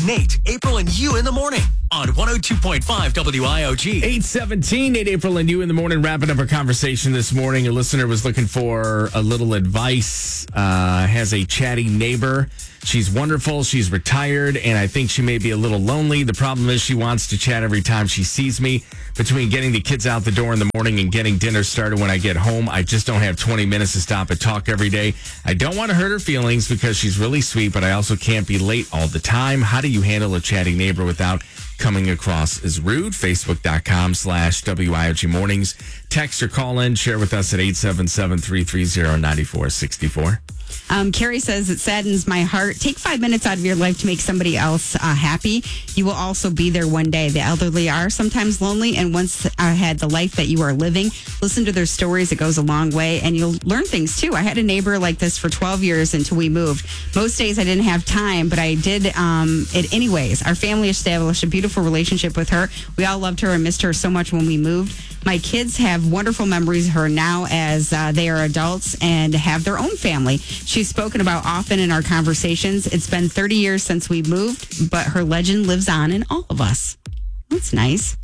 Nate, April, and you in the morning on 102.5 WIOG. 8:17, Nate, April, and you in the morning. Wrapping up our conversation this morning. A listener was looking for a little advice. Has a chatty neighbor. She's wonderful. She's retired, and I think she may be a little lonely. The problem is she wants to chat every time she sees me. Between getting the kids out the door in the morning and getting dinner started when I get home, I just don't have 20 minutes to stop and talk every day. I don't want to hurt her feelings because she's really sweet, but I also can't be late all the time. How do you handle a chatty neighbor without coming across as rude? Facebook.com/WIOG Mornings. Text or call in. Share with us at 877-330-9464. Carrie says, it saddens my heart. Take 5 minutes out of your life to make somebody else happy. You will also be there one day. The elderly are sometimes lonely, and once had the life that you are living, listen to their stories. It goes a long way, and you'll learn things too. I had a neighbor like this for 12 years until we moved. Most days I didn't have time, but I did it anyways. Our family established a beautiful relationship with her. We all loved her and missed her so much when we moved. My kids have wonderful memories of her now as they are adults and have their own family. She's spoken about often in our conversations. It's been 30 years since we moved, but her legend lives on in all of us. That's nice.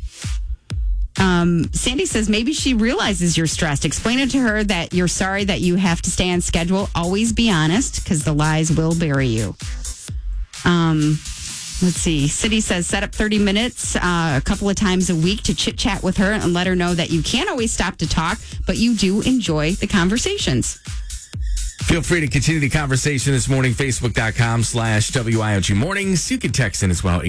Sandy says, maybe she realizes you're stressed. Explain it to her that you're sorry that you have to stay on schedule. Always be honest, because the lies will bury you. Let's see. City says set up 30 minutes a couple of times a week to chit chat with her and let her know that you can't always stop to talk, but you do enjoy the conversations. Feel free to continue the conversation this morning. Facebook.com/WIOG Mornings. You can text in as well,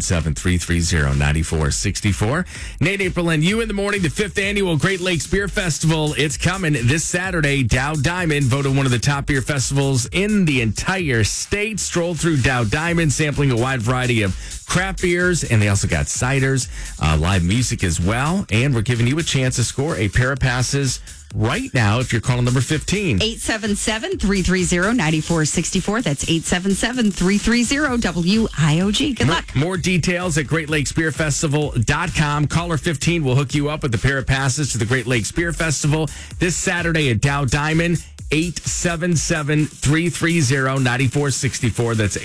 877-330-9464. Nate, April, and you in the morning. The 5th annual Great Lakes Beer Festival. It's coming this Saturday. Dow Diamond, voted one of the top beer festivals in the entire state. Stroll through Dow Diamond, sampling a wide variety of craft beers, and they also got ciders, live music as well. And we're giving you a chance to score a pair of passes right now if you're calling number 15. 877-330-9464. That's 877-330-WIOG. Good luck. More details at GreatLakesBeerFestival.com. Caller 15 will hook you up with a pair of passes to the Great Lakes Beer Festival this Saturday at Dow Diamond. 877-330-9464. That's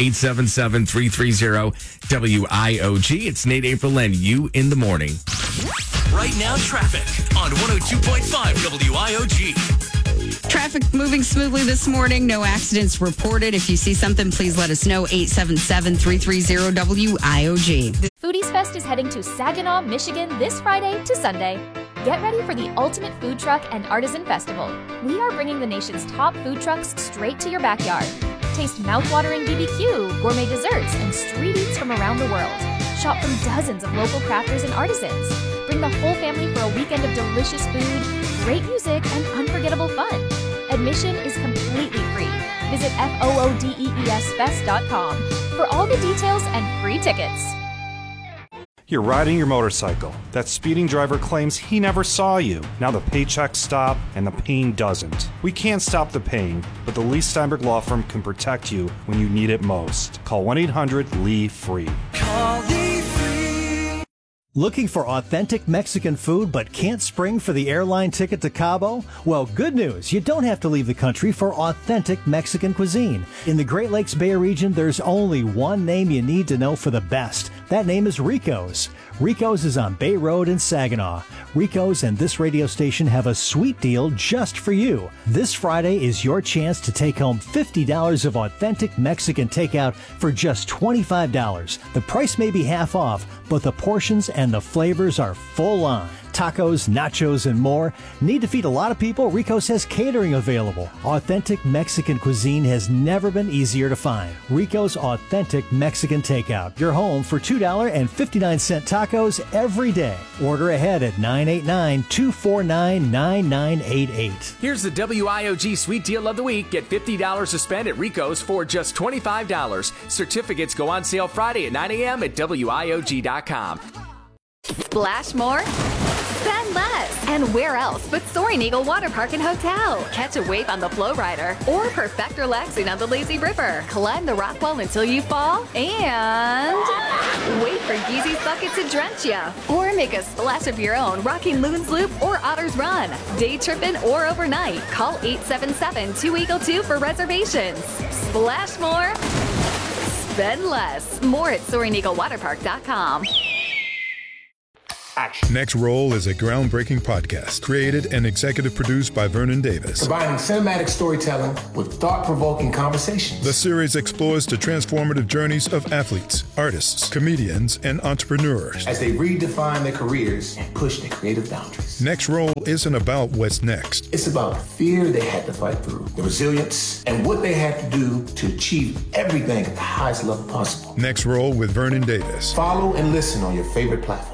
877-330-WIOG. It's Nate, April, and you in the morning. Right now, traffic on 102.5 WIOG. Traffic moving smoothly this morning. No accidents reported. If you see something, please let us know. 877-330-WIOG. Foodies Fest is heading to Saginaw, Michigan this Friday to Sunday. Get ready for the ultimate food truck and artisan festival. We are bringing the nation's top food trucks straight to your backyard. Taste mouth-watering BBQ, gourmet desserts, and street eats from around the world. Shop from dozens of local crafters and artisans. Bring the whole family for a weekend of delicious food, great music, and unforgettable fun. Admission is completely free. Visit FOODEESFest.com for all the details and free tickets. You're riding your motorcycle. That speeding driver claims he never saw you. Now the paychecks stop and the pain doesn't. We can't stop the pain, but the Lee Steinberg Law Firm can protect you when you need it most. Call 1-800-LEE-FREE. Call Lee Free. Looking for authentic Mexican food but can't spring for the airline ticket to Cabo? Well, good news. You don't have to leave the country for authentic Mexican cuisine. In the Great Lakes Bay region, there's only one name you need to know for the best. That name is Rico's. Rico's is on Bay Road in Saginaw. Rico's and this radio station have a sweet deal just for you. This Friday is your chance to take home $50 of authentic Mexican takeout for just $25. The price may be half off, but the portions and the flavors are full on. Tacos, nachos, and more. Need to feed a lot of people? Rico's has catering available. Authentic Mexican cuisine has never been easier to find. Rico's Authentic Mexican Takeout. Your home for $2.59 tacos every day. Order ahead at 989-249-9988. Here's the WIOG Sweet Deal of the Week. Get $50 to spend at Rico's for just $25. Certificates go on sale Friday at 9 a.m. at WIOG.com. Splash more? Spend less. And where else but Soaring Eagle Water Park and Hotel? Catch a wave on the Flow Rider or perfect relaxing on the Lazy River. Climb the rock wall until you fall and wait for Yeezy's bucket to drench ya. Or make a splash of your own rocking Loons Loop or Otter's Run. Day tripping or overnight. Call 877-2-EAGLE-2 for reservations. Splash more. spend less. More at SoaringEagleWaterpark.com. Next Roll is a groundbreaking podcast created and executive produced by Vernon Davis. Combining cinematic storytelling with thought-provoking conversations. The series explores the transformative journeys of athletes, artists, comedians, and entrepreneurs as they redefine their careers and push their creative boundaries. Next Roll isn't about what's next. It's about the fear they had to fight through, the resilience, and what they had to do to achieve everything at the highest level possible. Next Roll with Vernon Davis. Follow and listen on your favorite platform.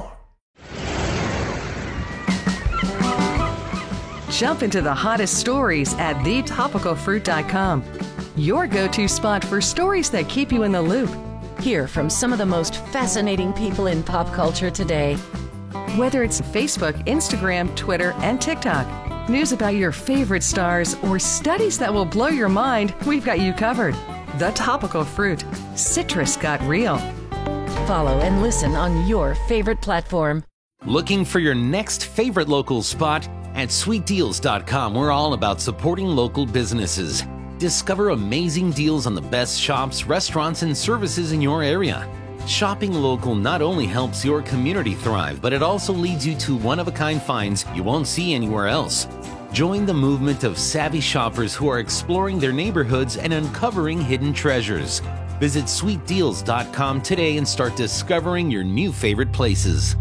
Jump into the hottest stories at thetopicalfruit.com. Your go-to spot for stories that keep you in the loop. Hear from some of the most fascinating people in pop culture today. Whether it's Facebook, Instagram, Twitter, and TikTok, news about your favorite stars, or studies that will blow your mind, we've got you covered. The Topical Fruit. Citrus got real. Follow and listen on your favorite platform. Looking for your next favorite local spot? At sweetdeals.com, we're all about supporting local businesses. Discover amazing deals on the best shops, restaurants, and services in your area. Shopping local not only helps your community thrive, but it also leads you to one-of-a-kind finds you won't see anywhere else. Join the movement of savvy shoppers who are exploring their neighborhoods and uncovering hidden treasures. Visit sweetdeals.com today and start discovering your new favorite places.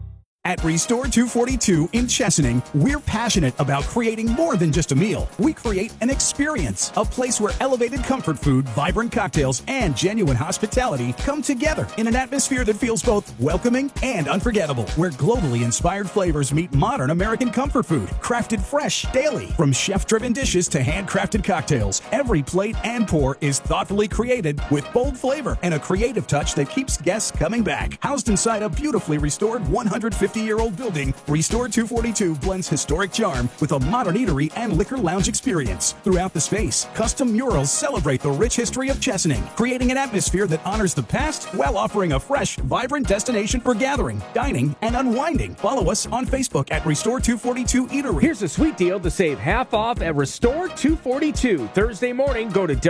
At Restore 242 in Chesaning, we're passionate about creating more than just a meal. We create an experience, a place where elevated comfort food, vibrant cocktails, and genuine hospitality come together in an atmosphere that feels both welcoming and unforgettable, where globally inspired flavors meet modern American comfort food, crafted fresh daily. From chef-driven dishes to handcrafted cocktails, every plate and pour is thoughtfully created with bold flavor and a creative touch that keeps guests coming back. Housed inside a beautifully restored 150-year-old building, Restore 242 blends historic charm with a modern eatery and liquor lounge experience. Throughout the space, custom murals celebrate the rich history of Chesaning, creating an atmosphere that honors the past while offering a fresh, vibrant destination for gathering, dining, and unwinding. Follow us on Facebook at Restore 242 Eatery. Here's a sweet deal to save half off at Restore 242. Thursday morning, go to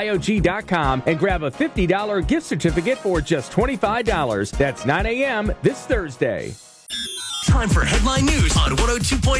WIOG.com and grab a $50 gift certificate for just $25. That's 9 a.m. this Thursday. Time for headline news on 102.5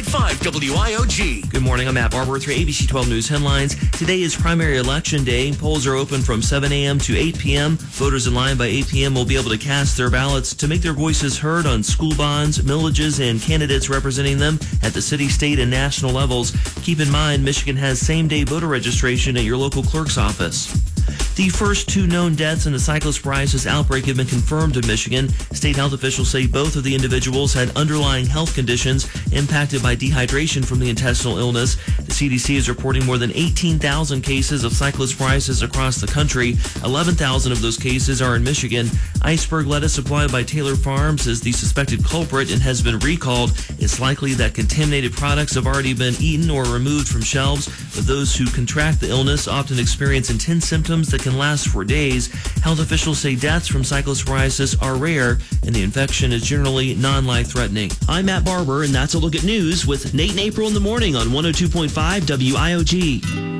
WIOG. Good morning. I'm Matt Barber with your ABC 12 News headlines. Today is primary election day. Polls are open from 7 a.m. to 8 p.m. Voters in line by 8 p.m. will be able to cast their ballots to make their voices heard on school bonds, millages, and candidates representing them at the city, state, and national levels. Keep in mind, Michigan has same-day voter registration at your local clerk's office. The first two known deaths in the cyclosporiasis outbreak have been confirmed in Michigan. State health officials say both of the individuals had underlying health conditions impacted by dehydration from the intestinal illness. The CDC is reporting more than 18,000 cases of cyclosporiasis across the country. 11,000 of those cases are in Michigan. Iceberg lettuce supplied by Taylor Farms is the suspected culprit and has been recalled. It's likely that contaminated products have already been eaten or removed from shelves, but those who contract the illness often experience intense symptoms that can last for days. Health officials say deaths from cyclosporiasis are rare and the infection is generally non-life-threatening. I'm Matt Barber, and that's a look at news with Nate and April in the morning on 102.5 WIOG.